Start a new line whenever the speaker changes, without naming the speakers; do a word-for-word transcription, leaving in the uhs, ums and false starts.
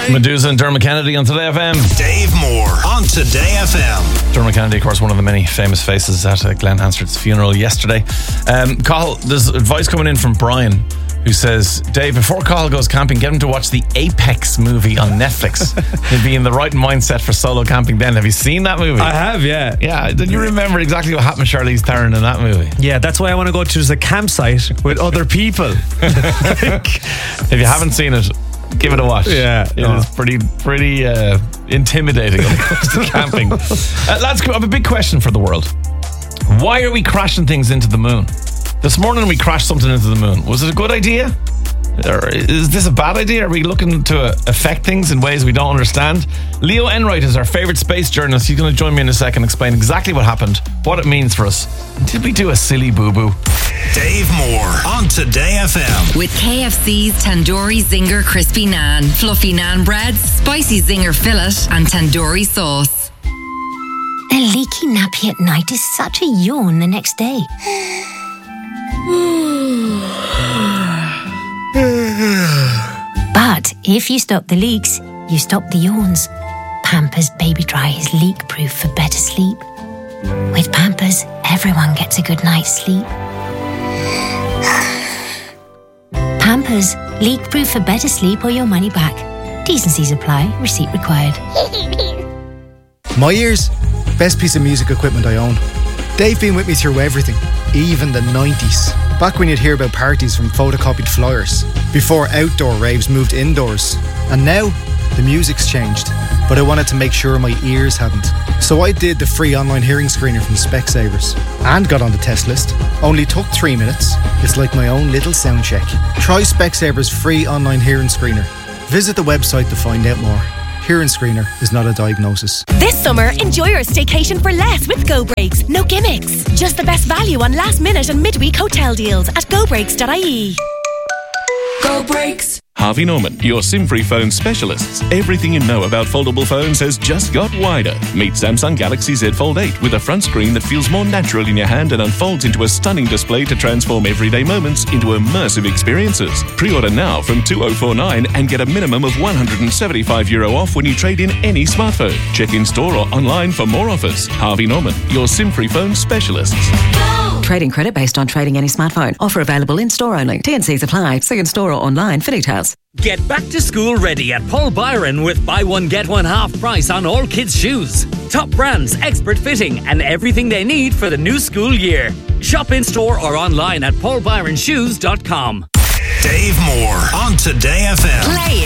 Medusa and Dermot Kennedy on Today F M.
Dave Moore on Today F M.
Dermot Kennedy, of course, one of the many famous faces at uh, Glenn Hansard's funeral yesterday. Um, Cathal, there's advice coming in from Brian, who says, Dave, before Cathal goes camping, get him to watch the Apex movie on Netflix. He'll be in the right mindset for solo camping then. Have you seen that movie?
I have, yeah.
Yeah, then you remember exactly what happened to Charlize Theron in that movie.
Yeah, that's why I want to go to a campsite with other people.
If you haven't seen it, give it a watch.
Yeah.
It is pretty pretty uh, intimidating when it comes to camping. Uh, lads, I have a big question for the world. Why are we crashing things into the moon? This morning we crashed something into the moon. Was it a good idea? Or is this a bad idea? Are we looking to uh, affect things in ways we don't understand? Leo Enright is our favourite space journalist. He's going to join me in a second, explain exactly what happened, what it means for us. Did we do a silly boo-boo?
Dave Moore on Today F M.
With K F C's Tandoori Zinger Crispy Naan, Fluffy Naan breads, Spicy Zinger Fillet and Tandoori Sauce.
A leaky nappy at night is such a yawn the next day. But if you stop the leaks, you stop the yawns. Pampers Baby Dry is leak-proof for better sleep. With Pampers, everyone gets a good night's sleep. Pampers, leak-proof for better sleep or your money back. T's and C's apply. Receipt required.
My ears, best piece of music equipment I own. They've been with me through everything, even the nineties. Back when you'd hear about parties from photocopied flyers, before outdoor raves moved indoors. And now, the music's changed, but I wanted to make sure my ears hadn't. So I did the free online hearing screener from Specsavers and got on the test list. Only took three minutes. It's like my own little sound check. Try Specsavers free online hearing screener. Visit the website to find out more. Hearing screener is not a diagnosis.
This summer, enjoy your staycation for less with Go Breaks. No gimmicks. Just the best value on last minute and midweek hotel deals at go breaks dot I E.
Go Breaks. Harvey Norman, your SIM-free phone specialists. Everything you know about foldable phones has just got wider. Meet Samsung Galaxy Z Fold eight with a front screen that feels more natural in your hand and unfolds into a stunning display to transform everyday moments into immersive experiences. Pre-order now from two thousand forty-nine and get a minimum of one hundred seventy-five euro off when you trade in any smartphone. Check in store or online for more offers. Harvey Norman, your SIM-free phone specialists.
Trading credit based on trading any smartphone. Offer available in store only. T and C's apply. See in store or online for details.
Get back to school ready at Paul Byron with buy one get one half price on all kids' shoes. Top brands, expert fitting and everything they need for the new school year. Shop in store or online at paul byron shoes dot com.
Dave Moore on Today F M.
Play